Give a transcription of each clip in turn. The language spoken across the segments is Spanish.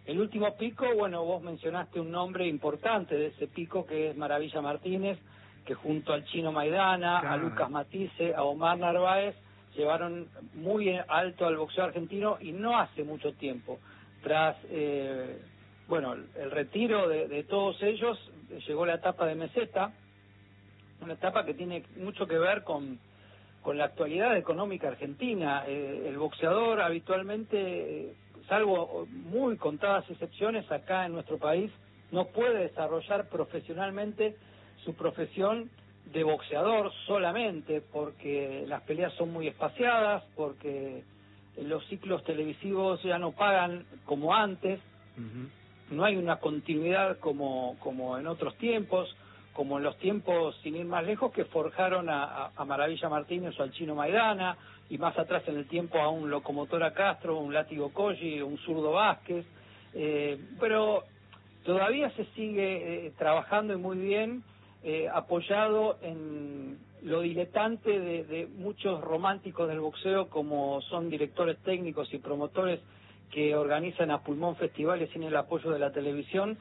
El último pico, bueno, vos mencionaste un nombre importante de ese pico, que es Maravilla Martínez, que junto al Chino Maidana, a Lucas Matisse, a Omar Narváez, llevaron muy alto al boxeo argentino, y no hace mucho tiempo. Tras, bueno, el retiro de todos ellos, llegó la etapa de meseta, una etapa que tiene mucho que ver con la actualidad económica argentina. El boxeador habitualmente, salvo muy contadas excepciones acá en nuestro país, no puede desarrollar profesionalmente su profesión de boxeador solamente, porque las peleas son muy espaciadas, porque los ciclos televisivos ya no pagan como antes, no hay una continuidad como en otros tiempos, como en los tiempos, sin ir más lejos, que forjaron a Maravilla Martínez o al Chino Maidana, y más atrás en el tiempo a un Locomotora Castro, un Látigo Colli, un Zurdo Vázquez, pero todavía se sigue trabajando, y muy bien, apoyado en lo diletante de muchos románticos del boxeo, como son directores técnicos y promotores que organizan a pulmón festivales sin el apoyo de la televisión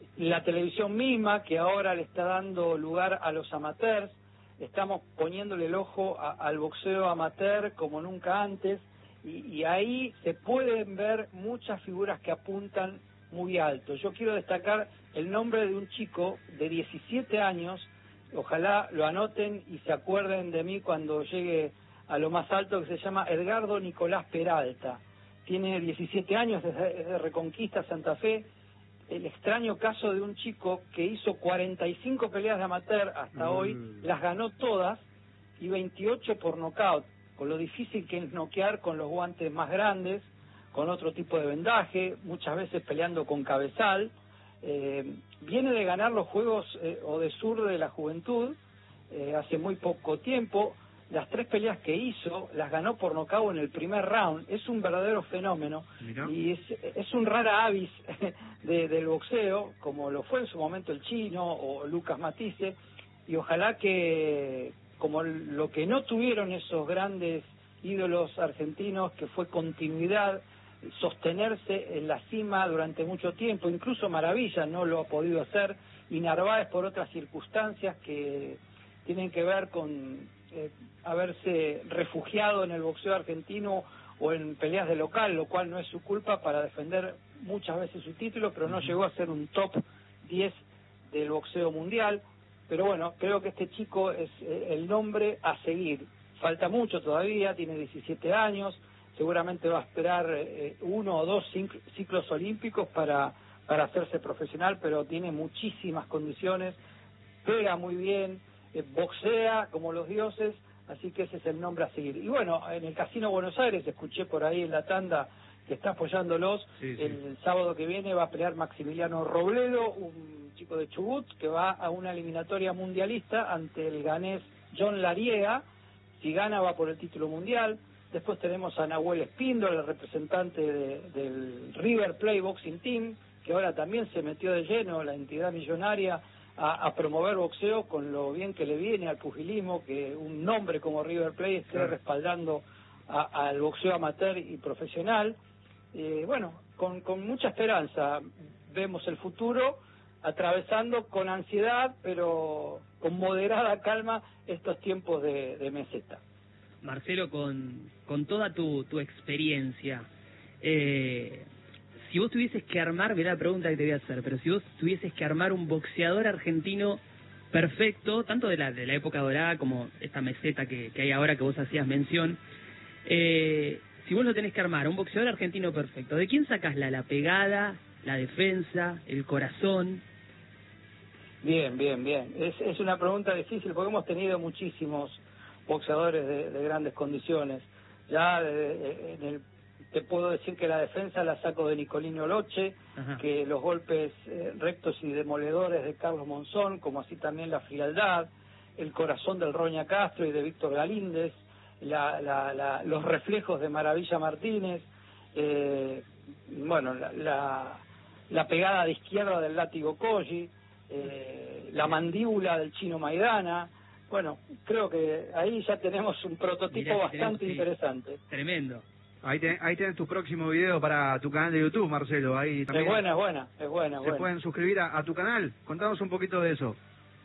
misma, que ahora le está dando lugar a los amateurs. Estamos poniéndole el ojo al boxeo amateur como nunca antes, y ahí se pueden ver muchas figuras que apuntan muy alto. Yo quiero destacar el nombre de un chico de 17 años, ojalá lo anoten y se acuerden de mí cuando llegue a lo más alto, que se llama Edgardo Nicolás Peralta. Tiene 17 años, es de Reconquista, Santa Fe. El extraño caso de un chico que hizo 45 peleas de amateur hasta hoy, las ganó todas, y 28 por nocaut, con lo difícil que es noquear con los guantes más grandes, con otro tipo de vendaje, muchas veces peleando con cabezal. Viene de ganar los Juegos Odesur de la Juventud hace muy poco tiempo. Las 3 peleas que hizo las ganó por nocaut en el primer round. Es un verdadero fenómeno. Mirá. Y es un rara avis del boxeo, como lo fue en su momento el Chino o Lucas Matisse, y ojalá que, como lo que no tuvieron esos grandes ídolos argentinos, que fue continuidad, sostenerse en la cima durante mucho tiempo. Incluso Maravilla no lo ha podido hacer, y Narváez por otras circunstancias que tienen que ver con haberse refugiado en el boxeo argentino o en peleas de local, lo cual no es su culpa, para defender muchas veces su título, pero no llegó a ser un top 10 del boxeo mundial. Pero bueno, creo que este chico es el nombre a seguir. Falta mucho todavía, tiene 17 años, seguramente va a esperar 1 o 2 ciclos olímpicos para hacerse profesional, pero tiene muchísimas condiciones, pega muy bien, boxea como los dioses, así que ese es el nombre a seguir. Y bueno, en el Casino Buenos Aires, escuché por ahí en la tanda que está apoyándolos, el sábado que viene va a pelear Maximiliano Robledo, un chico de Chubut, que va a una eliminatoria mundialista ante el ganés John Lariega. Si gana, va por el título mundial. Después tenemos a Nahuel Espíndola, el representante del River Plate Boxing Team, que ahora también se metió de lleno, la entidad millonaria, a promover boxeo, con lo bien que le viene al pugilismo, que un nombre como River Plate esté respaldando al boxeo amateur y profesional. Bueno, con mucha esperanza vemos el futuro, atravesando con ansiedad, pero con moderada calma, estos tiempos de meseta. Marcelo, con toda tu experiencia, si vos tuvieses que armar, mirá la pregunta que te voy a hacer, pero si vos tuvieses que armar un boxeador argentino perfecto, tanto de la época dorada como esta meseta que hay ahora, que vos hacías mención, si vos lo tenés que armar, un boxeador argentino perfecto, ¿de quién sacás la pegada, la defensa, el corazón? Bien. Es una pregunta difícil, porque hemos tenido muchísimos boxeadores de grandes condiciones. Ya te puedo decir que la defensa la saco de Nicolino Loche, que los golpes rectos y demoledores de Carlos Monzón, como así también la frialdad, el corazón del Roña Castro y de Víctor Galíndez, los reflejos de Maravilla Martínez, bueno, la pegada de izquierda del Látigo Colli, la mandíbula del Chino Maidana. Bueno, creo que ahí ya tenemos un prototipo bastante interesante. Tremendo. Ahí tenés tu próximo video para tu canal de YouTube, Marcelo. Ahí también. Es buena. Se pueden suscribir a tu canal. Contanos un poquito de eso.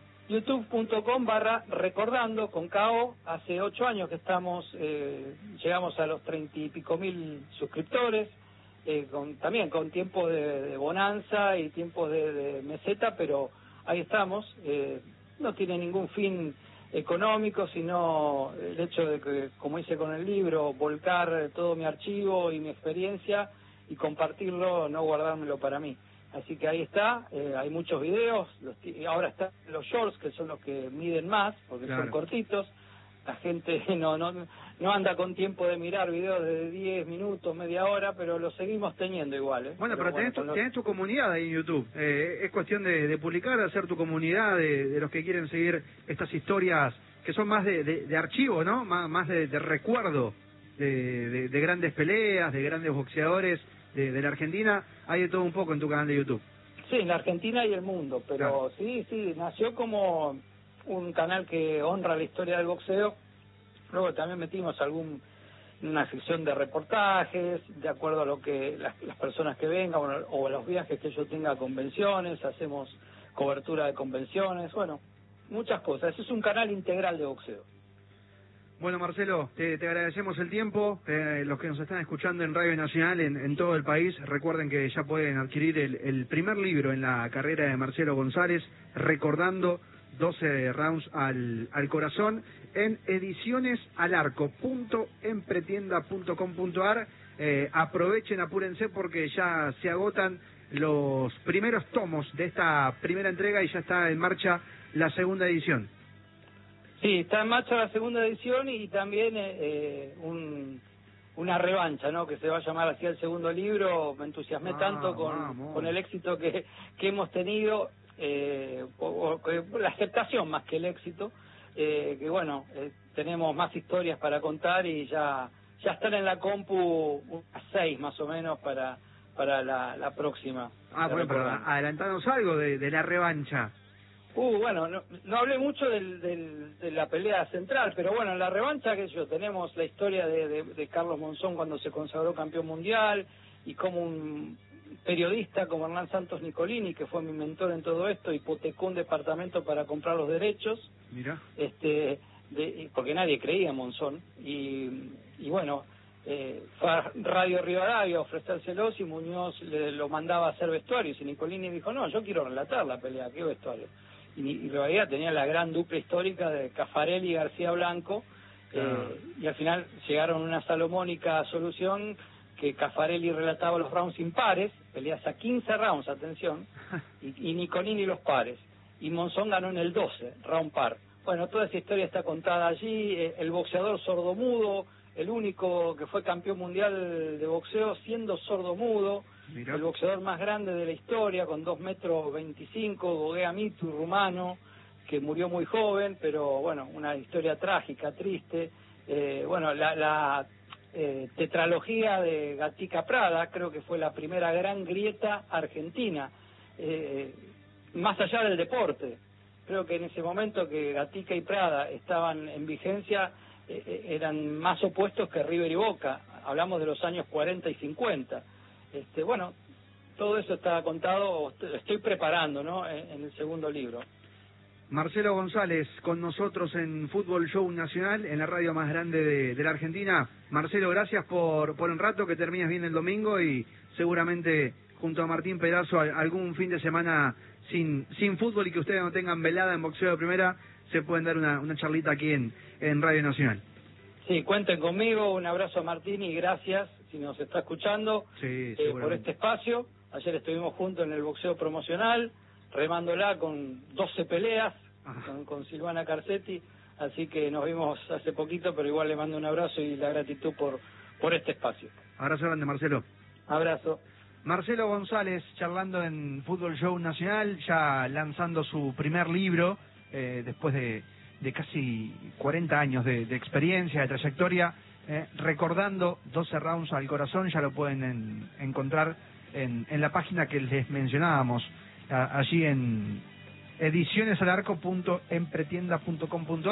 youtube.com/recordando con KO. Hace 8 años que estamos, llegamos a los 30 y pico mil suscriptores, también con tiempos de bonanza y tiempos de meseta, pero ahí estamos. No tiene ningún fin económico, sino el hecho de que, como hice con el libro, volcar todo mi archivo y mi experiencia y compartirlo, no guardármelo para mí. Así que ahí está, hay muchos videos, ahora están los shorts, que son los que miden más, porque claro, son cortitos. La gente no anda con tiempo de mirar videos de 10 minutos, media hora, pero los seguimos teniendo igual. Bueno, pero tenés tu comunidad ahí en YouTube. Es cuestión de publicar, de hacer tu comunidad, de los que quieren seguir estas historias que son más de archivo, ¿no? Más de recuerdo de grandes peleas, de grandes boxeadores de la Argentina. Hay de todo un poco en tu canal de YouTube. Sí, en la Argentina y el mundo, pero claro, sí, nació como un canal que honra la historia del boxeo. Luego también metimos una sección de reportajes, de acuerdo a lo que las personas que vengan o los viajes que yo tenga a convenciones, hacemos cobertura de convenciones, bueno, muchas cosas. Es un canal integral de boxeo. Bueno, Marcelo, te agradecemos el tiempo. Los que nos están escuchando en Radio Nacional en todo el país, recuerden que ya pueden adquirir el primer libro en la carrera de Marcelo González, Recordando 12 rounds al corazón, en edicionesalarco.empretienda.com.ar. Aprovechen, apúrense, porque ya se agotan los primeros tomos de esta primera entrega y ya está en marcha la segunda edición. Sí, está en marcha la segunda edición y también una revancha, ¿no? Que se va a llamar así el segundo libro. Me entusiasmé tanto con el éxito que hemos tenido, la aceptación más que el éxito, que bueno, tenemos más historias para contar y ya están en la compu unas 6 más o menos para la próxima. Bueno, pero adelantanos algo de la revancha. Bueno, no hablé mucho de la pelea central, pero bueno, en la revancha, tenemos la historia de Carlos Monzón cuando se consagró campeón mundial, y como un periodista como Hernán Santos Nicolini, que fue mi mentor en todo esto, hipotecó un departamento para comprar los derechos. Mira. Porque nadie creía en Monzón, y bueno, fue a Radio Rivadavia a ofrecérselos y Muñoz lo mandaba a hacer vestuarios, y Nicolini dijo, no, yo quiero relatar la pelea, ¿qué vestuario? Y Rivadavia tenía la gran dupla histórica de Caffarelli y García Blanco, y al final llegaron a una salomónica solución que Caffarelli relataba los rounds impares, peleas a 15 rounds, atención, y Nicolini los pares, y Monzón ganó en el 12, round par. Bueno, toda esa historia está contada allí. El boxeador sordomudo, el único que fue campeón mundial de boxeo siendo sordomudo. Mirá. El boxeador más grande de la historia, con 2,25 m, Gogea Mitu, rumano, que murió muy joven, pero bueno, una historia trágica, triste. Bueno, la tetralogía de Gatica Prada, creo que fue la primera gran grieta argentina, más allá del deporte. Creo que en ese momento que Gatica y Prada estaban en vigencia, eran más opuestos que River y Boca. Hablamos de los años 40 y 50. Bueno, todo eso está contado, estoy preparando, ¿no?, en el segundo libro. Marcelo González con nosotros en Fútbol Show Nacional, en la radio más grande de la Argentina. Marcelo, gracias por un rato, que termines bien el domingo y seguramente junto a Martín Pedazo algún fin de semana sin fútbol y que ustedes no tengan velada en boxeo de primera, se pueden dar una charlita aquí en Radio Nacional. Sí, cuenten conmigo, un abrazo a Martín y gracias, si nos está escuchando, por este espacio. Ayer estuvimos juntos en el boxeo promocional, remándola con 12 peleas, con Silvana Carcetti, así que nos vimos hace poquito, pero igual le mando un abrazo y la gratitud por este espacio. Abrazo grande, Marcelo. Abrazo. Marcelo González charlando en Fútbol Show Nacional, ya lanzando su primer libro, después de casi 40 años de experiencia, de trayectoria, recordando 12 rounds al corazón. Ya lo pueden encontrar en la página que les mencionábamos, allí en edicionesalarco.empretienda.com.ar.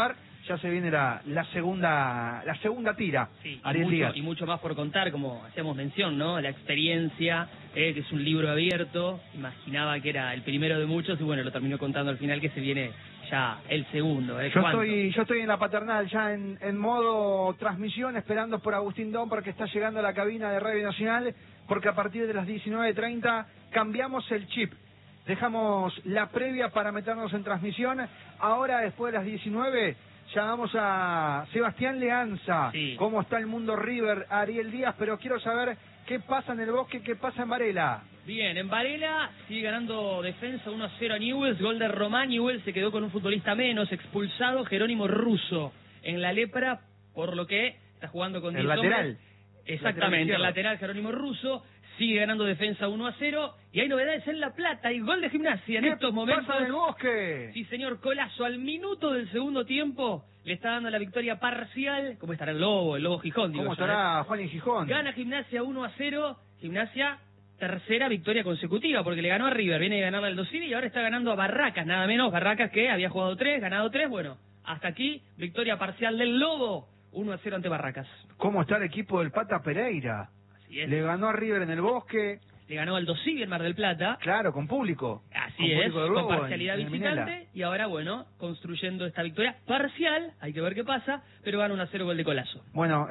ya se viene la segunda tira. Sí, Ariel Díaz. y mucho más por contar, como hacíamos mención, ¿no? La experiencia, que es un libro abierto, imaginaba que era el primero de muchos y bueno, lo terminó contando al final que se viene ya el segundo. Yo estoy en la Paternal, ya en modo transmisión, esperando por Agustín Domper, que está llegando a la cabina de Radio Nacional, porque a partir de las 19:30 cambiamos el chip. Dejamos la previa para meternos en transmisión. Ahora, después de las 19, llamamos a Sebastián Leanza. Sí. ¿Cómo está el mundo River? Ariel Díaz, pero quiero saber qué pasa en el Bosque, qué pasa en Varela. Bien, en Varela sigue ganando Defensa 1-0 a Newell's, gol de Román. Newell's se quedó con un futbolista menos, expulsado Jerónimo Russo en la lepra, por lo que está jugando con 10 El lateral. hombres. Exactamente, el lateral Jerónimo Russo. Sigue ganando Defensa 1-0 y hay novedades en La Plata y gol de Gimnasia en estos momentos. ¿Qué pasa en el Bosque? Sí, señor, Colazo al minuto del segundo tiempo le está dando la victoria parcial. ¿Cómo estará el Lobo Gijón? ¿Cómo estará Juan y Gijón? Gana Gimnasia 1-0, Gimnasia tercera victoria consecutiva porque le ganó a River, viene de ganarle al Dosini y ahora está ganando a Barracas, nada menos, Barracas que había jugado 3, ganado 3, bueno, hasta aquí victoria parcial del Lobo, 1-0 ante Barracas. ¿Cómo está el equipo del Pata Pereira? Así es. Le ganó a River en el Bosque. Le ganó al Dosivi en Mar del Plata. Claro, con público. Así es, con parcialidad visitante. Y ahora, bueno, construyendo esta victoria parcial, hay que ver qué pasa, pero gana 1-0 gol de Colazo. Bueno,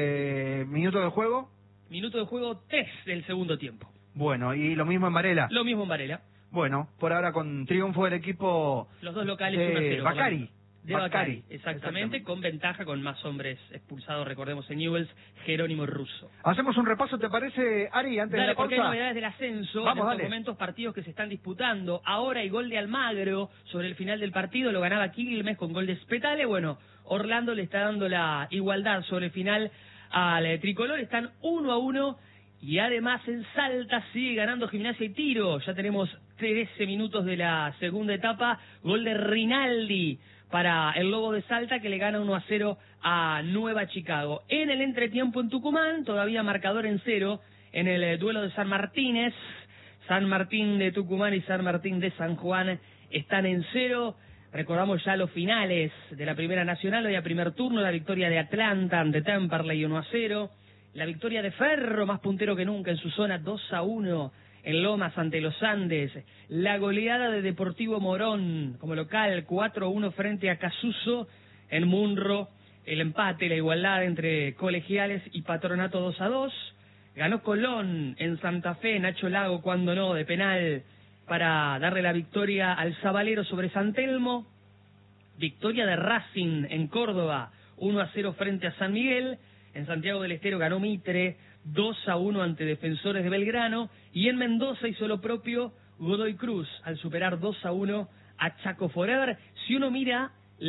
minuto de juego. Minuto de juego 3 del segundo tiempo. Bueno, y lo mismo en Varela. Lo mismo en Varela. Bueno, por ahora con triunfo del equipo los dos locales de 1-0. Bacari. De Bacari, exactamente, con ventaja, con más hombres expulsados, recordemos en Newell's, Jerónimo Russo. Hacemos un repaso, ¿te parece, Ari, antes de la pausa? Porque hay novedades del ascenso, Vamos, en estos momentos partidos que se están disputando. Ahora hay gol de Almagro sobre el final del partido, lo ganaba Quilmes con gol de Spetale. Bueno, Orlando le está dando la igualdad sobre el final al tricolor, están 1-1. Y además en Salta sigue ganando Gimnasia y Tiro. Ya tenemos 13 minutos de la segunda etapa. Gol de Rinaldi para el Lobo de Salta, que le gana 1-0 a Nueva Chicago. En el entretiempo en Tucumán, todavía marcador en 0, en el duelo de San Martínez. San Martín de Tucumán y San Martín de San Juan están en 0. Recordamos ya los finales de la Primera Nacional, hoy a primer turno, la victoria de Atlanta ante Temperley 1-0. La victoria de Ferro, más puntero que nunca en su zona, 2-1 en Lomas ante los Andes. La goleada de Deportivo Morón como local, 4-1 frente a Casuso en Munro. El empate, la igualdad entre Colegiales y Patronato 2-2. Ganó Colón en Santa Fe, Nacho Lago, cuando no, de penal, para darle la victoria al Zabalero sobre San Telmo. Victoria de Racing en Córdoba, 1-0 frente a San Miguel. En Santiago del Estero ganó Mitre, 2-1 ante Defensores de Belgrano. Y en Mendoza hizo lo propio Godoy Cruz, al superar 2-1 a Chaco Forever. Si uno mira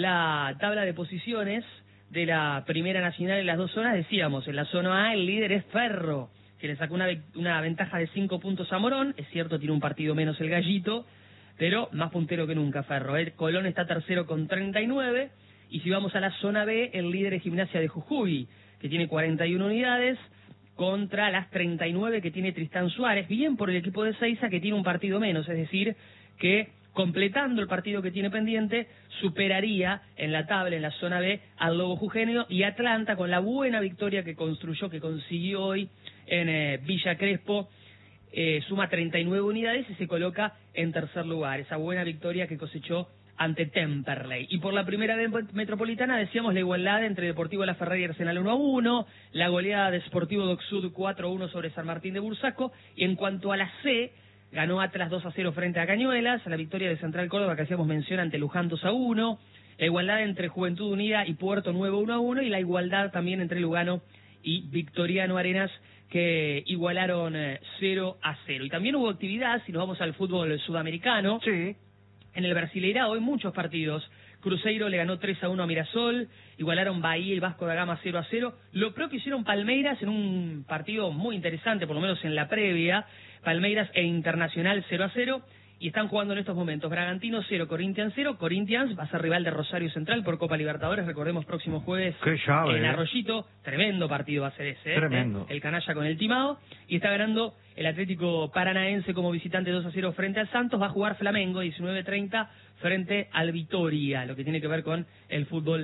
la tabla de posiciones de la Primera Nacional en las dos zonas, decíamos, en la zona A el líder es Ferro, que le sacó una ventaja de 5 puntos a Morón. Es cierto, tiene un partido menos el Gallito, pero más puntero que nunca Ferro. Colón está tercero con 39. Y si vamos a la zona B, el líder es Gimnasia de Jujuy, que tiene 41 unidades, contra las 39 que tiene Tristán Suárez, bien por el equipo de Seiza, que tiene un partido menos, es decir, que completando el partido que tiene pendiente, superaría en la tabla, en la zona B, al Lobo Jujeño, y Atlanta, con la buena victoria que consiguió hoy en Villa Crespo, suma 39 unidades y se coloca en tercer lugar, esa buena victoria que cosechó ante Temperley. Y por la primera vez metropolitana decíamos la igualdad entre Deportivo La Ferrari y Arsenal 1-1, la goleada de Sportivo Doc Sud 4-1 sobre San Martín de Bursaco, y en cuanto a la C, ganó Atlas 2-0 frente a Cañuelas, la victoria de Central Córdoba que hacíamos mención ante Luján 2-1, la igualdad entre Juventud Unida y Puerto Nuevo 1-1, y la igualdad también entre Lugano y Victoriano Arenas, que igualaron 0-0. Y también hubo actividad, si nos vamos al fútbol sudamericano. Sí. En el Brasileirao hoy muchos partidos. Cruzeiro le ganó 3-1 a Mirasol, igualaron Bahía y Vasco da Gama 0-0. Lo propio hicieron Palmeiras en un partido muy interesante, por lo menos en la previa. Palmeiras e Internacional 0-0. Y están jugando en estos momentos Bragantino 0, Corinthians 0. Corinthians va a ser rival de Rosario Central por Copa Libertadores, recordemos, próximo jueves. Qué llave, en Arroyito. Tremendo partido va a ser ese. Tremendo. El canalla con el timado. Y está ganando el Atlético Paranaense como visitante 2-0 frente al Santos. Va a jugar Flamengo 19:30 frente al Vitoria, lo que tiene que ver con el fútbol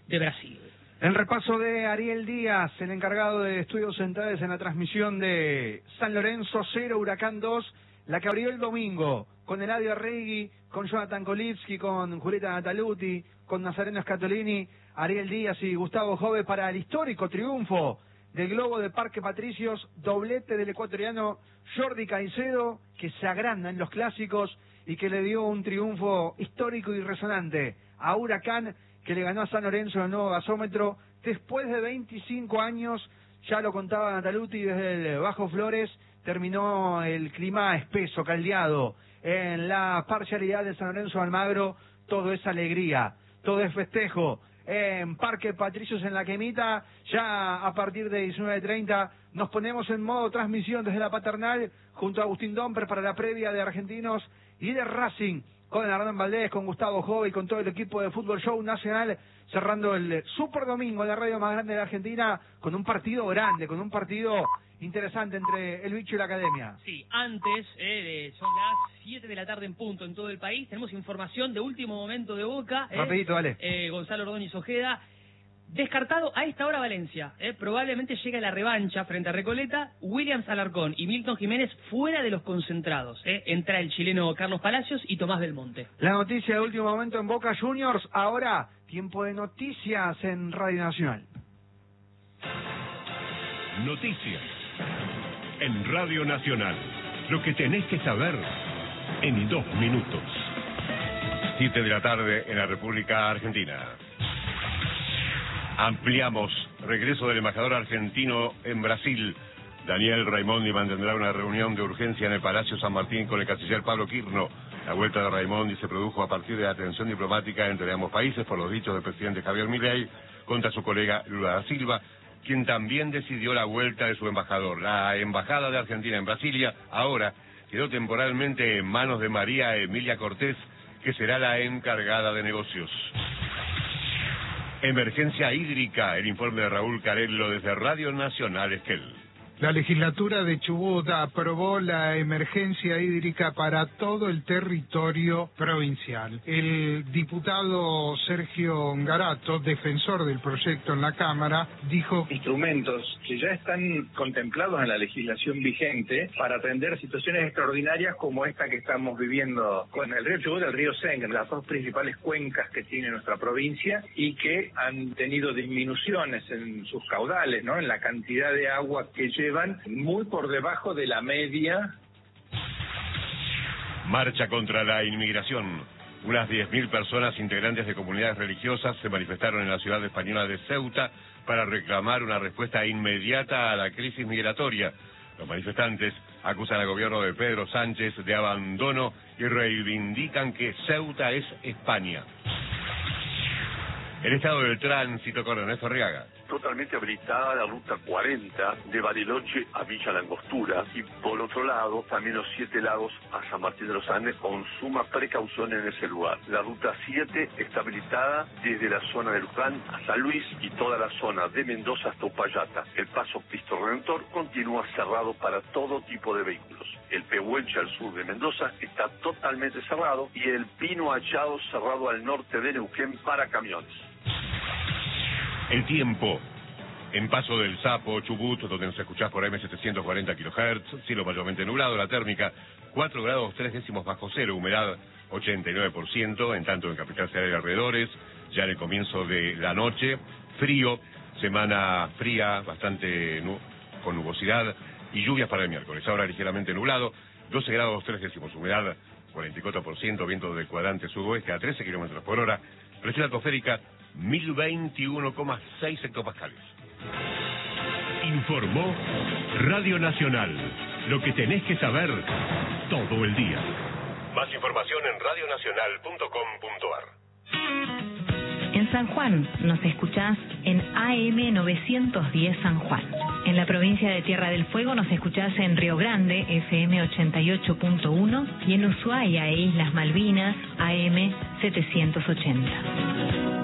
de Brasil. El repaso de Ariel Díaz, el encargado de estudios centrales en la transmisión de San Lorenzo 0, Huracán 2, la que abrió el domingo con Eladio Arregui, con Jonathan Kolivsky, con Julieta Nataluti, con Nazareno Scatolini, Ariel Díaz y Gustavo Jove para el histórico triunfo del Globo de Parque Patricios, doblete del ecuatoriano Jordi Caicedo, que se agranda en los clásicos y que le dio un triunfo histórico y resonante a Huracán, que le ganó a San Lorenzo en el nuevo gasómetro después de 25 años. Ya lo contaba Nataluti desde el Bajo Flores, terminó el clima espeso, caldeado en la parcialidad de San Lorenzo de Almagro. Todo es alegría, todo es festejo en Parque Patricios en La Quemita. Ya a partir de 19:30 nos ponemos en modo transmisión desde la Paternal junto a Agustín Domper para la previa de Argentinos y de Racing, con Hernán Valdés, con Gustavo Jove y con todo el equipo de Fútbol Show Nacional, cerrando el Super Domingo en la radio más grande de la Argentina, con un partido grande, con un partido interesante entre el Bicho y la Academia. Sí, antes, son las 7 de la tarde en punto en todo el país, tenemos información de último momento de Boca. Rapidito, dale. Gonzalo Ordóñez Ojeda, descartado a esta hora Valencia, probablemente llega la revancha frente a Recoleta, Williams Alarcón y Milton Jiménez fuera de los concentrados, entra el chileno Carlos Palacios y Tomás Belmonte. La noticia de último momento en Boca Juniors, ahora tiempo de noticias en Radio Nacional. Noticias en Radio Nacional, lo que tenés que saber en 2 minutos. 7 de la tarde en la República Argentina. Ampliamos regreso del embajador argentino en Brasil. Daniel Raimondi mantendrá una reunión de urgencia en el Palacio San Martín con el canciller Pablo Quirno. La vuelta de Raimondi se produjo a partir de la tensión diplomática entre ambos países por los dichos del presidente Javier Milei contra su colega Lula da Silva, quien también decidió la vuelta de su embajador. La embajada de Argentina en Brasilia ahora quedó temporalmente en manos de María Emilia Cortés, que será la encargada de negocios. Emergencia hídrica, el informe de Raúl Carello desde Radio Nacional Esquel. La legislatura de Chubut aprobó la emergencia hídrica para todo el territorio provincial. El diputado Sergio Ngarato, defensor del proyecto en la Cámara, dijo: instrumentos que ya están contemplados en la legislación vigente para atender situaciones extraordinarias como esta que estamos viviendo con el río Chubut y el río Senga, las dos principales cuencas que tiene nuestra provincia y que han tenido disminuciones en sus caudales, ¿no? En la cantidad de agua que llevan, muy por debajo de la media. Marcha contra la inmigración. Unas 10.000 personas integrantes de comunidades religiosas se manifestaron en la ciudad española de Ceuta para reclamar una respuesta inmediata a la crisis migratoria. Los manifestantes acusan al gobierno de Pedro Sánchez de abandono y reivindican que Ceuta es España. El estado del tránsito con Ernesto Arriaga. Totalmente habilitada la ruta 40 de Bariloche a Villa Langostura y por otro lado también los 7 lagos a San Martín de los Andes con suma precaución en ese lugar. La ruta 7 está habilitada desde la zona de Luján a San Luis y toda la zona de Mendoza hasta Upayata. El paso Cristo Redentor continúa cerrado para todo tipo de vehículos. El Pehuenche al sur de Mendoza está totalmente cerrado y el Pino Hachado cerrado al norte de Neuquén para camiones. El tiempo. En Paso del Sapo, Chubut, donde nos escuchás por AM740 kHz, cielo mayormente nublado, la térmica 4 grados 3 décimos bajo cero, humedad 89%, en tanto en Capital Federal y alrededores, ya en el comienzo de la noche, frío, semana fría, bastante con nubosidad y lluvias para el miércoles, ahora ligeramente nublado, 12 grados 3 décimos, humedad 44%, viento del cuadrante sudoeste a 13 kilómetros por hora, presión atmosférica 1021,6 hectopascales. Informó Radio Nacional. Lo que tenés que saber todo el día. Más información en radionacional.com.ar. En San Juan nos escuchás en AM 910 San Juan. En la provincia de Tierra del Fuego nos escuchás en Río Grande, FM 88.1, y en Ushuaia e Islas Malvinas, AM 780.